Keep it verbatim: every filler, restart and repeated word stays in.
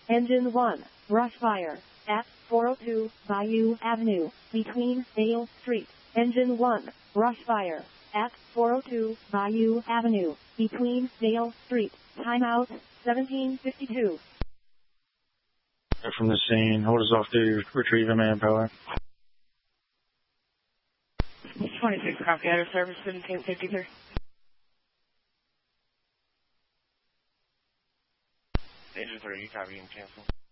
Engine one, brush fire, at four oh two Bayou Avenue, between Dale Street. Engine one, brush fire, at four oh two Bayou Avenue, between Dale Street. Timeout, seventeen fifty-two. From the scene, hold us off to retrieve a manpower. twenty-six, copy, out of service, seventeen fifty-three. Engine three, you copy and cancel.